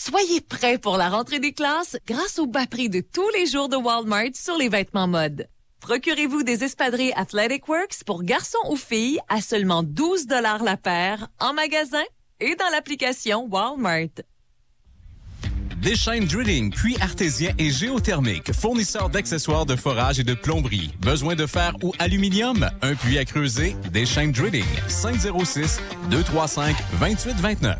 Soyez prêts pour la rentrée des classes grâce au bas prix de tous les jours de Walmart sur les vêtements mode. Procurez-vous des espadrilles Athletic Works pour garçons ou filles à seulement 12 $ la paire en magasin et dans l'application Walmart. Deschaines Drilling, puits artésien et géothermique, fournisseur d'accessoires de forage et de plomberie. Besoin de fer ou aluminium? Un puits à creuser? Deschaines Drilling, 506-235-2829.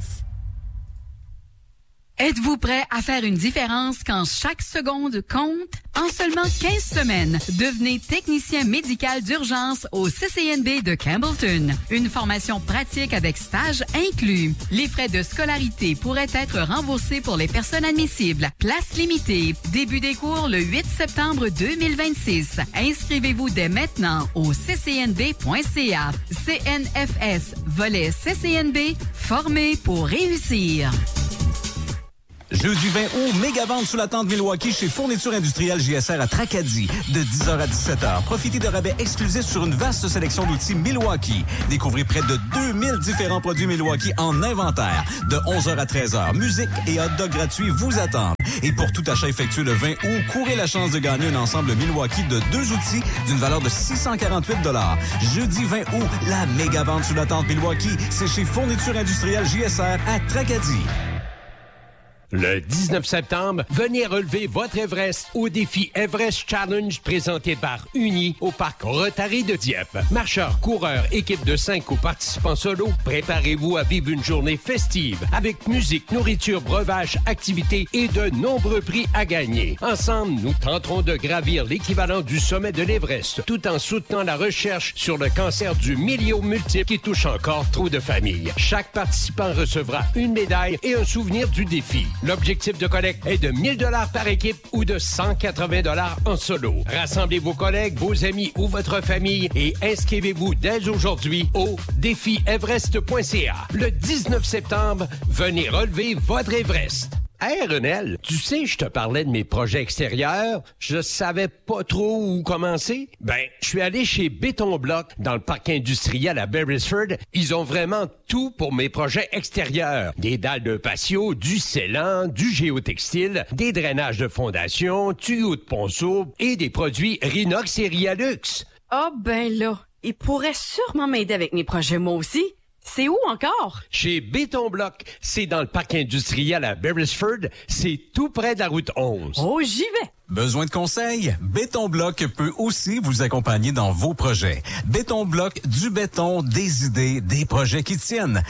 Êtes-vous prêt à faire une différence quand chaque seconde compte? En seulement 15 semaines, devenez technicien médical d'urgence au CCNB de Campbellton. Une formation pratique avec stage inclus. Les frais de scolarité pourraient être remboursés pour les personnes admissibles. Place limitée. Début des cours le 8 septembre 2026. Inscrivez-vous dès maintenant au ccnb.ca. CNFS, volet CCNB, formé pour réussir. Jeudi 20 août, méga vente sous la tente Milwaukee chez Fourniture Industrielle JSR à Tracadie. De 10h à 17h, profitez de rabais exclusifs sur une vaste sélection d'outils Milwaukee. Découvrez près de 2000 différents produits Milwaukee en inventaire. De 11h à 13h, musique et hot dog gratuits vous attendent. Et pour tout achat effectué le 20 août, courez la chance de gagner un ensemble Milwaukee de 2 outils d'une valeur de 648 $. Jeudi 20 août, la méga vente sous la tente Milwaukee, c'est chez Fourniture Industrielle JSR à Tracadie. Le 19 septembre, venez relever votre Everest au défi Everest Challenge présenté par Uni au parc Rotary de Dieppe. Marcheurs, coureurs, équipe de 5 ou participants solo, préparez-vous à vivre une journée festive avec musique, nourriture, breuvage, activités et de nombreux prix à gagner. Ensemble, nous tenterons de gravir l'équivalent du sommet de l'Everest tout en soutenant la recherche sur le cancer du myéliome multiple qui touche encore trop de familles. Chaque participant recevra une médaille et un souvenir du défi. L'objectif de collecte est de 1 000 $ par équipe ou de 180 $ en solo. Rassemblez vos collègues, vos amis ou votre famille et inscrivez-vous dès aujourd'hui au défieverest.ca. Le 19 septembre, venez relever votre Everest. Hey Renel, tu sais, je te parlais de mes projets extérieurs. Je savais pas trop où commencer. Je suis allé chez Béton Bloc dans le parc industriel à Beresford. Ils ont vraiment tout pour mes projets extérieurs. Des dalles de patio, du scellant, du géotextile, des drainages de fondation, tuyaux de ponceau et des produits Rinox et Rialux. Ah là, il pourrait sûrement m'aider avec mes projets moi aussi. C'est où encore? Chez Béton Bloc, c'est dans le parc industriel à Beresford. C'est tout près de la route 11. Oh, j'y vais! Besoin de conseils? Béton Bloc peut aussi vous accompagner dans vos projets. Béton Bloc, du béton, des idées, des projets qui tiennent.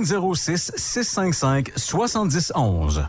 506-655-7011.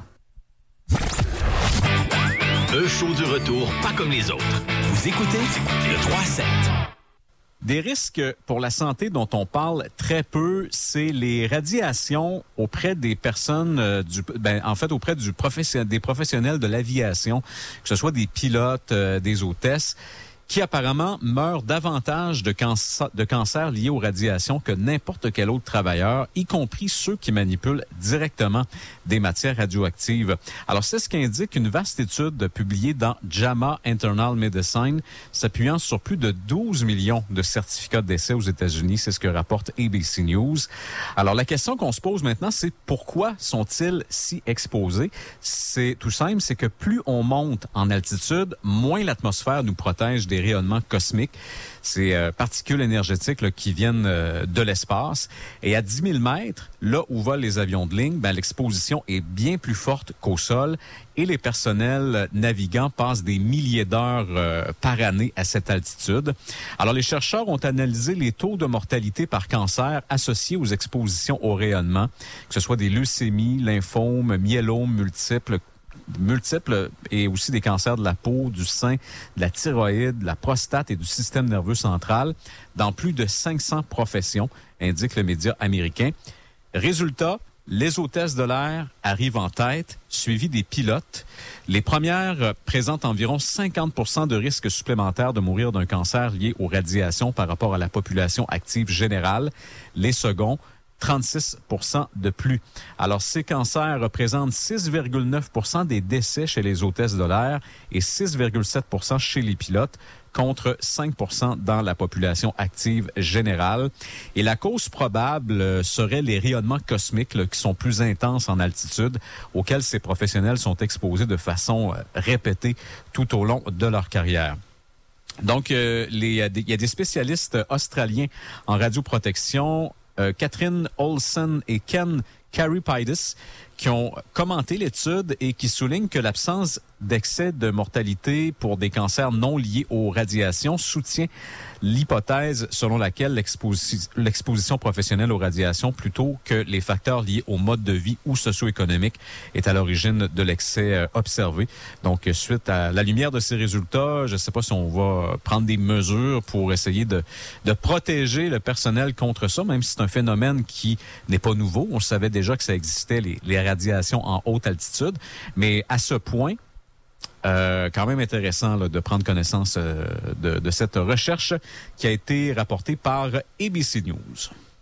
Un show du retour pas comme les autres. Vous écoutez le 3-7. Des risques pour la santé dont on parle très peu, c'est les radiations auprès des personnes auprès des professionnels de l'aviation, que ce soit des pilotes, des hôtesses, qui apparemment meurent davantage de cancer liés aux radiations que n'importe quel autre travailleur, y compris ceux qui manipulent directement des matières radioactives. Alors, c'est ce qu'indique une vaste étude publiée dans JAMA Internal Medicine, s'appuyant sur plus de 12 millions de certificats d'essai aux États-Unis. C'est ce que rapporte ABC News. Alors, la question qu'on se pose maintenant, c'est pourquoi sont-ils si exposés? C'est tout simple, c'est que plus on monte en altitude, moins l'atmosphère nous protège des rayonnements cosmiques, ces particules énergétiques là, qui viennent de l'espace. Et à 10 000 mètres, là où volent les avions de ligne, l'exposition est bien plus forte qu'au sol et les personnels navigants passent des milliers d'heures par année à cette altitude. Alors, les chercheurs ont analysé les taux de mortalité par cancer associés aux expositions au rayonnement, que ce soit des leucémies, lymphomes, myélomes multiples et aussi des cancers de la peau, du sein, de la thyroïde, de la prostate et du système nerveux central dans plus de 500 professions, indique le média américain. Résultat, les hôtesses de l'air arrivent en tête, suivies des pilotes. Les premières présentent environ 50% de risque supplémentaire de mourir d'un cancer lié aux radiations par rapport à la population active générale. Les seconds, 36% de plus. Alors, ces cancers représentent 6,9% des décès chez les hôtesses de l'air et 6,7% chez les pilotes. contre 5% dans la population active générale. Et la cause probable serait les rayonnements cosmiques là, qui sont plus intenses en altitude, auxquels ces professionnels sont exposés de façon répétée tout au long de leur carrière. Donc, il y a des spécialistes australiens en radioprotection, Catherine Olsen et Ken Karipidis, qui ont commenté l'étude et qui soulignent que l'absence d'excès de mortalité pour des cancers non liés aux radiations soutient l'hypothèse selon laquelle l'exposition professionnelle aux radiations plutôt que les facteurs liés au mode de vie ou socio-économique est à l'origine de l'excès observé. Donc, suite à la lumière de ces résultats, je ne sais pas si on va prendre des mesures pour essayer de protéger le personnel contre ça, même si c'est un phénomène qui n'est pas nouveau. On savait déjà que ça existait, les radiations en haute altitude, mais à ce point, quand même intéressant là, de prendre connaissance de cette recherche qui a été rapportée par ABC News.